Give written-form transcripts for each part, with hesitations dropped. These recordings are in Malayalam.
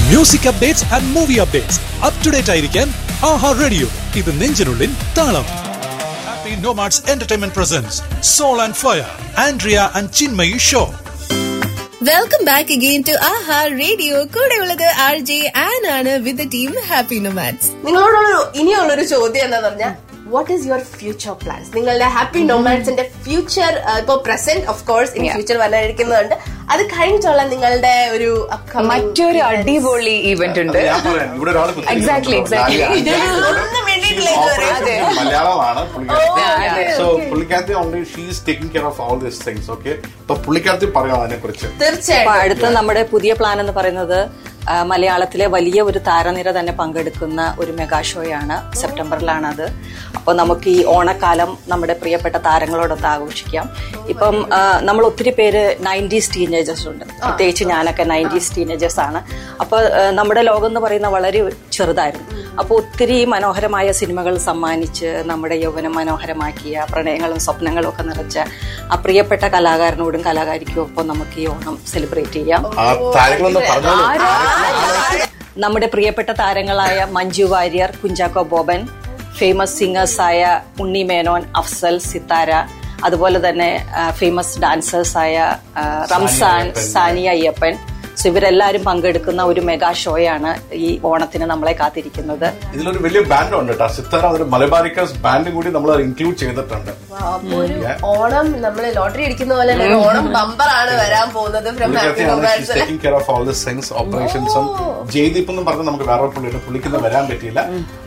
Music updates and movie updates up to date ആയിരിക്കാൻ ആഹാ റേഡിയോ. ഇത് നെഞ്ചിനുള്ളിൽ താളം. Happy nomads entertainment presence soul and fire, Andrea and Chinmayi show. Welcome back again to Aaha radio. കൂടെ ഉള്ളത് RJ ആൻ ആണ് with the team happy nomads. നിങ്ങളോടുള്ള ഇനിയുള്ളൊരു ചോദ്യം എന്താന്ന് പറഞ്ഞാൽ, what is your future plans? നിങ്ങളുടെ ഹാപ്പി നോമാഡ്സിന്റെ ഫ്യൂച്ചർ, ഇപ്പൊ പ്രസന്റ് ഓഫ് കോഴ്സ്, ഇനി ഫ്യൂച്ചർ വരാനിരിക്കുന്നുണ്ട്. അത് കഴിഞ്ഞിട്ടുള്ള നിങ്ങളുടെ ഒരു മറ്റൊരു അടിപൊളി ഇവന്റ് ഉണ്ട്. എക്സാക്ട്ലി മലയാളമാണ് പുള്ളിക്കാരത്തി only she's taking care of all these things. Okay, അപ്പൊ പുള്ളിക്കാരത്തി പറയാം അതിനെ കുറിച്ച്. തീർച്ചയായും. അടുത്ത നമ്മുടെ പുതിയ പ്ലാൻ എന്ന് പറയുന്നത് മലയാളത്തിലെ വലിയ ഒരു താരനിര തന്നെ പങ്കെടുക്കുന്ന ഒരു മെഗാ ഷോയാണ്. സെപ്റ്റംബറിലാണ് അത്. അപ്പോൾ നമുക്ക് ഈ ഓണക്കാലം നമ്മുടെ പ്രിയപ്പെട്ട താരങ്ങളോടൊത്ത് ആഘോഷിക്കാം. ഇപ്പം നമ്മൾ ഒത്തിരി പേര് 90s ടീനേജേഴ്സ് ഉണ്ട്. പ്രത്യേകിച്ച് ഞാനൊക്കെ 90s ടീനേജേഴ്സ് ആണ്. അപ്പോൾ നമ്മുടെ ലോകം എന്ന് പറയുന്ന വളരെ ചെറുതായിരുന്നു. അപ്പോൾ ഒത്തിരി മനോഹരമായ സിനിമകൾ സമ്മാനിച്ച് നമ്മുടെ യൗവനം മനോഹരമാക്കിയ, പ്രണയങ്ങളും സ്വപ്നങ്ങളും ഒക്കെ നിറച്ച ആ പ്രിയപ്പെട്ട കലാകാരനോടും കലാകാരിക്കും ഒപ്പം നമുക്ക് ഈ ഓണം സെലിബ്രേറ്റ് ചെയ്യാം. നമ്മുടെ പ്രിയപ്പെട്ട താരങ്ങളായ മഞ്ജു വാര്യർ, കുഞ്ചാക്കോ ബോബൻ, ഫേമസ് സിംഗേഴ്സായ ഉണ്ണി മേനോൻ, അഫ്സൽ, സിത്താര, അതുപോലെ തന്നെ ഫേമസ് ഡാൻസേഴ്സായ റംസാൻ, സാനിയ അയ്യപ്പൻ. സോ ഇവരെല്ലാരും പങ്കെടുക്കുന്ന ഒരു മെഗാ ഷോയാണ് ഈ ഓണത്തിന് നമ്മളെ കാത്തിരിക്കുന്നത്. ഇതിലൊരു വലിയ ബാൻഡ് ഉണ്ട് കേട്ടോ, സിത്താര, ഒരു മലബാരിക്കേഴ്സ് ബാൻഡും കൂടി നമ്മൾ ഇൻക്ലൂഡ് ചെയ്തിട്ടുണ്ട്. ഓണം നമ്മള് ലോട്ടറി അടിക്കുന്ന പോലെ ഓണം ബമ്പർ ആണ് വരാൻ പോകുന്നത്. ഓപ്പറേഷൻസും ജയ്ദീപ് എന്നും പറഞ്ഞ് നമുക്ക് വേറെ പുള്ളിക്കൊന്നും വരാൻ പറ്റിയില്ല.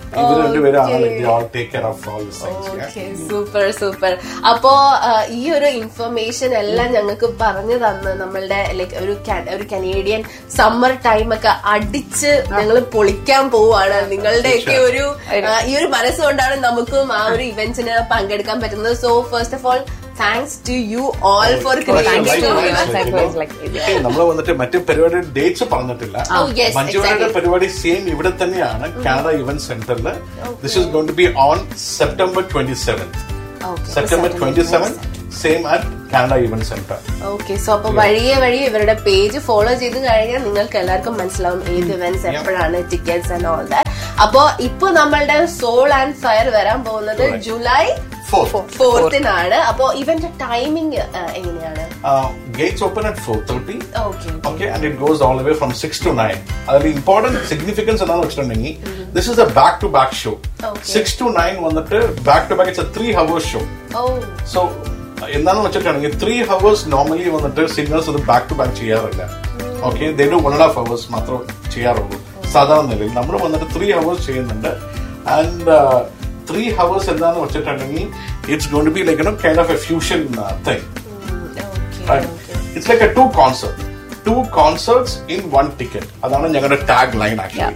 Super super. അപ്പോ ഈ ഒരു ഇൻഫർമേഷൻ എല്ലാം ഞങ്ങൾക്ക് പറഞ്ഞു തന്ന് നമ്മളുടെ ലൈക്ക് ഒരു കനേഡിയൻ സമ്മർ ടൈം ഒക്കെ അടിച്ച് ഞങ്ങൾ പൊളിക്കാൻ പോവാണ്. നിങ്ങളുടെയൊക്കെ ഒരു ഈ ഒരു മനസ്സുകൊണ്ടാണ് നമുക്കും ആ ഒരു ഇവന്റ്സിന് പങ്കെടുക്കാൻ പറ്റുന്നത്. So first of all thanks to you all for creating. നമ്മൾ വന്നിട്ട് മറ്റു പരിപാടിയുടെ ഡേറ്റ്സ് പറഞ്ഞിട്ടില്ല. മഞ്ജുവാരുടെ പരിപാടി സെയിം ഇവിടെ തന്നെയാണ്, കാനഡ ഇവന്റ് സെന്ററിൽ. This is going to B on September 27th. September 27th same at Canada event centre. Okay, so അപ്പൊ വഴിയെ ഇവരുടെ പേജ് ഫോളോ ചെയ്ത് കഴിഞ്ഞാൽ നിങ്ങൾക്ക് എല്ലാവർക്കും മനസ്സിലാവും ഏത് ഇവന്റ്സ് എപ്പോഴാണ്, ടിക്കറ്റ്സ് ആൻഡ് ഓൾ ദാറ്റ്. അപ്പൊ ഇപ്പൊ നമ്മളുടെ സോൾ ആൻഡ് ഫയർ വരാൻ പോകുന്നത് July 4th-നാണ്. അപ്പൊ ഇവന്റ് ടൈമിംഗ് എങ്ങനെയാണ്? Gates open at 4:30. Okay, and it goes all the way from 6 to 9. അതിൽ ഇമ്പോർട്ടന്റ് സിഗ്നിഫിക്കൻസ് എന്താണെന്ന് വെച്ചിട്ടുണ്ടെങ്കിൽ, this is A back to back show. 6 to 9 വന്നിട്ട് back to back, it's A 3 hours show. So എന്താണെന്ന് വെച്ചിട്ടുണ്ടെങ്കിൽ 3 hours നോർമലി വന്നിട്ട് സിംഗേഴ്സ് അത് ബാക്ക് ടു ബാക്ക് ചെയ്യാറില്ല. ഓക്കെ, ദേ ഡു 1.5 hours മാത്രം ചെയ്യാറുള്ളൂ സാധാരണ നിലയിൽ. നമ്മൾ വന്നിട്ട് 3 hours ചെയ്യുന്നുണ്ട്. ആൻഡ് 3 hours എന്താണെന്ന് വെച്ചിട്ടുണ്ടെങ്കിൽ it's going to be like kind of A fusion thing. It's like A 2 concerts in 1 ticket. അതാണ് ഞങ്ങളുടെ ടാഗ് ലൈൻ.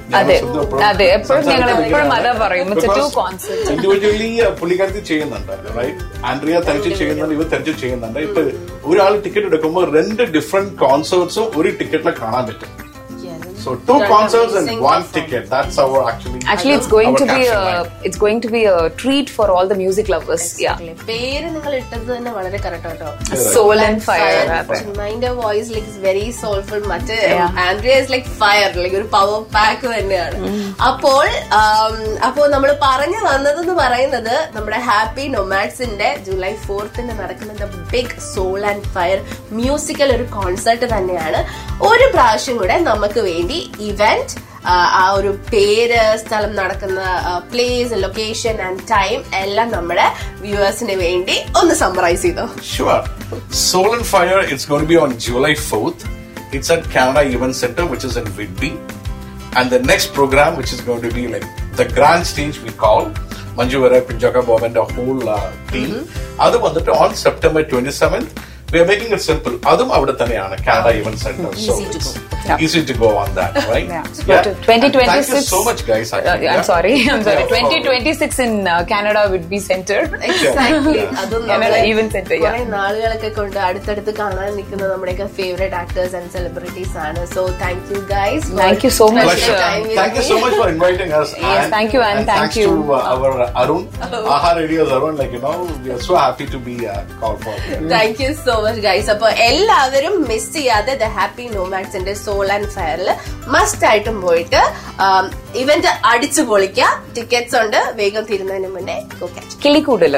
ഇൻഡിവിജ്വലി പുള്ളിക്കാരത്തി ചെയ്യുന്നുണ്ട്, റൈറ്റ്? ആൻഡ്രിയ തനിച്ച് ചെയ്യുന്നുണ്ട്, ഇവർ തനിച്ച് ചെയ്യുന്നുണ്ട്. ഇപ്പൊ ഒരാൾ ടിക്കറ്റ് എടുക്കുമ്പോൾ 2 ഡിഫറെന്റ് കോൺസേർട്സും ഒരു ടിക്കറ്റിൽ കാണാൻ പറ്റും. So 2 concerts and 1 ticket. That's our actually it's going to be a treat for all the music lovers. പേര് നിങ്ങൾ ഇട്ടത് തന്നെ വളരെ കറക്റ്റ് ആട്ടോ. Soul and fire. Mine voice like is very soulful. മറ്റേ Andrea is like fire, like ഒരു പവർ പാക്ക് തന്നെയാണ്. അപ്പോൾ നമ്മൾ പറഞ്ഞു വന്നതെന്ന് പറയുന്നത് നമ്മുടെ ഹാപ്പി നൊമാഡ്സിന്റെ July 4th-ന് നടക്കുന്ന big soul and fire musical ഒരു കോൺസെർട്ട് തന്നെയാണ്. ഒരു പ്രാവശ്യം കൂടെ നമുക്ക് വേണ്ടി ഇവന്റ്, ആ ഒരു പേര്, സ്ഥലം, നടക്കുന്ന പ്ലേസ്, ലൊക്കേഷൻ ആൻഡ് ടൈം എല്ലാം നമ്മുടെ വ്യൂവേഴ്സിന് വേണ്ടി ഒന്ന് സമ്മറൈസ് ചെയ്തോ. Sure. Soul and Fire, it's going to be on July 4th. It's at Canada Event Center, which is in Whitby. And the next program, which is going to be like the grand stage we call, Manju Varai, Kuncaka Bob and the whole team. Adu vandu on September 27th. We are making it simple. Adum avada thaneyana, Canada Event Center. So easy to go on that, right? 2026. Thank you so much, guys. I'm sorry. 2026 in Canada would be center. Exactly. Adum Canada Event Center. Kore naalgalokke kondu adutaduthu kaanan nikkunna nammudeka favorite actors and celebrities aanu. So thank you guys. Thank you so much. Thank you so much for inviting us. Yes, thank you, and thank you to our Arun, Aha Radio's Arun. Like, we are so happy to be called for. Thank you so much guys. അപ്പൊ എല്ലാവരും മിസ് ചെയ്യാതെ the happy നോമാഡ്സിന്റെ soul and ഫയറിൽ must ആയിട്ടും പോയിട്ട് ഇവന്റ് അടിച്ചു പൊളിക്കുക. ടിക്കറ്റ്സ് ഉണ്ട്, വേഗം തീരുന്നതിന് മുന്നേ കിളിക്കൂടല്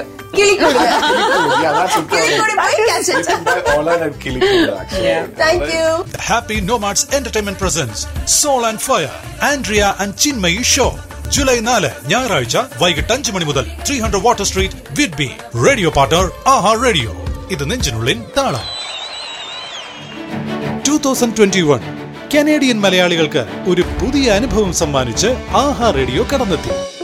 thank you. Happy Nomads Entertainment presents Soul and Fire, Andrea and Chinmayi Show. July 4 ഞായറാഴ്ച വൈകിട്ട് 5 മണി മുതൽ 300 water street Whidbey. Radio partner ആഹാ റേഡിയോ. ഇത് നെഞ്ചിനുള്ളിൻ താളം. 2021 കനേഡിയൻ മലയാളികൾക്ക് ഒരു പുതിയ അനുഭവം സമ്മാനിച്ച് ആഹാ റേഡിയോ കടന്നെത്തി.